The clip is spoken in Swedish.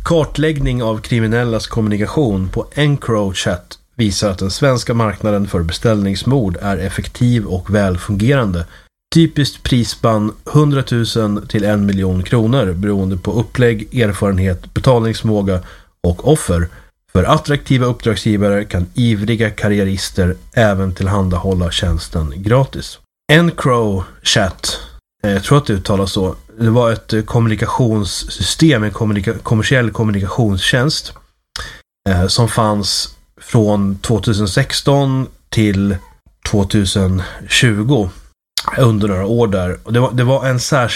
kartläggning av kriminellas kommunikation på Encrochat visar att den svenska marknaden för beställningsmord är effektiv och välfungerande. Typiskt prisspann 100 000 till 1 miljon kronor beroende på upplägg, erfarenhet, betalningsförmåga och offer. För attraktiva uppdragsgivare kan ivriga karriärister även tillhandahålla tjänsten gratis. Encrochat, jag tror att det uttalas så. Det var ett kommunikationssystem, en kommersiell kommunikationstjänst som fanns från 2016 till 2020 under några år där. Och det var en särskild